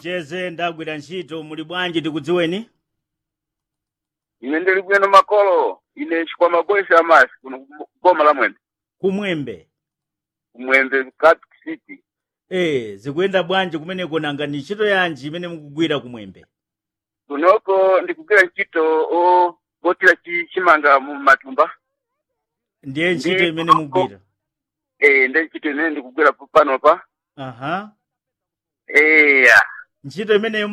Cheze ndagwira ntchito muli bwanji tikudziweni? Ine ndili bwino makolo, ine chikwama boysa amasi kuno boma la Mwembe. Kumwembe. Kumwembe Capital City. Zikuyenda bwanji kumeneko nanga ni ntchito yanji imene mukugwira kumwembe? Kunoko ndikugwira ntchito botira chimanga mu matumba. Ndiye ntchito imene mukugwira? Ndiye ntchito imene ndikugwira pano pa. Aha. Yeah. Ntchito imene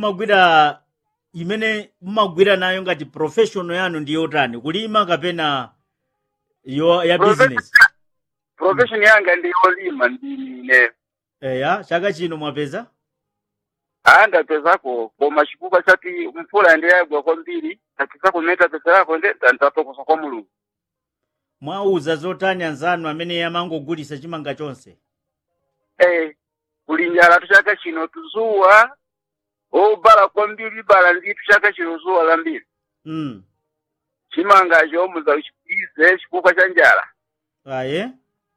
mumagwira nayo ngati professional yanu ndi yotani? Kulima kapena ya business? Profession yanga ndi yolima ndine. Chaka chino mwapeza? Ndapezako koma chifukwa chati mvula ndi yagwa kwambiri, takisa kumeta pesa yako ndatokosa kwa Mulungu. Mwauza zotani anzanu amene amangogulitsa chimanga chonse? Kulinjala tuchaka chino tuzuwa obala kwambiri bala nditu chaka chino zuwa lambiri. Chimanga chomuza uchipize chifukwa cha njala. Aye?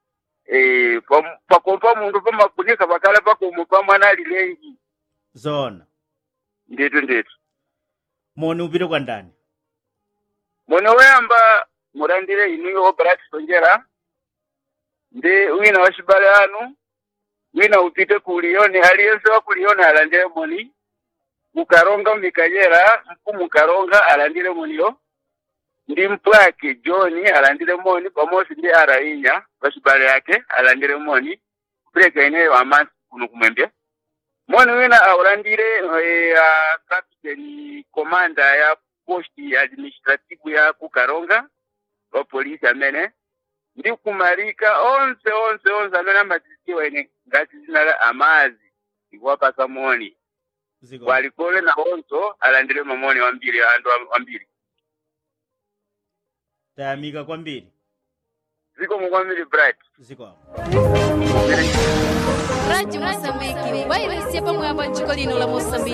Pakompa mundu pamakunika pakale pakomo pamwana ali lengi. Zona. Nditu. Moni upite kwa ndani? Moni weyamba murandire inu operati sonjera. Ndi wina wachibale anu. Wina upite kuliyoni, aliyense wa kuliyoni alandire moni. Mukaronga mikanyera, mfumu karonga alandire moniyo. Ndi mplake John alandire moni, pamosi ndi Arainya, wachibale yake alandire moni. Preka ineyo amasi kuno Kumwembe. Moni wina alandire Captain Commander ya posti administrative ya Kukaronga, wa polisi amene. Ndi kumarika onse amene amatiziwa ine ngati zina la amazi ikuwapasa moni. Walikole na onso alandire mamoni wambiri andu wambiri. Tayamika kwambiri. Ziko mukwambiri bright. Ziko. Radio Mozambique, wairesiye pamwe apa dziko lino la Mozambique.